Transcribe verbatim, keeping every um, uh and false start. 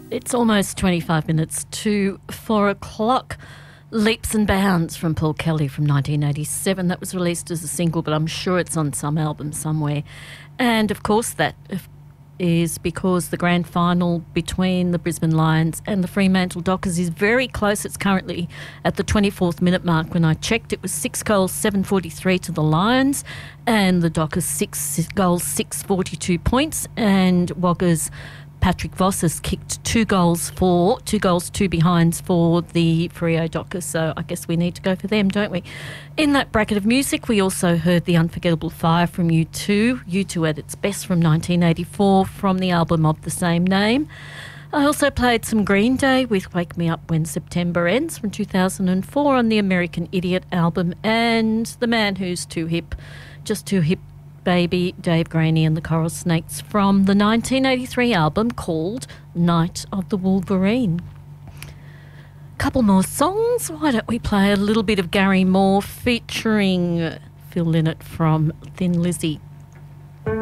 It's almost twenty-five minutes to four o'clock. Leaps and Bounds from Paul Kelly from nineteen eighty-seven. That was released as a single, but I'm sure it's on some album somewhere. And, of course, that is because the grand final between the Brisbane Lions and the Fremantle Dockers is very close. It's currently at the twenty-fourth minute mark. When I checked, it was six goals, seven forty-three to the Lions, and the Dockers six goals, six forty-two points, and Waggers Patrick Voss has kicked two goals for, two goals, two behinds for the Freo Dockers, so I guess we need to go for them, don't we? In that bracket of music, we also heard The Unforgettable Fire from U two, U two at its best from nineteen eighty-four, from the album of the same name. I also played some Green Day with Wake Me Up When September Ends from two thousand four on the American Idiot album, and The Man Who's Too Hip, Just Too Hip Baby, Dave Graney and the Coral Snakes from the nineteen eighty-three album called Night of the Wolverine. Couple more songs. Why don't we play a little bit of Gary Moore featuring Phil Lynott from Thin Lizzy.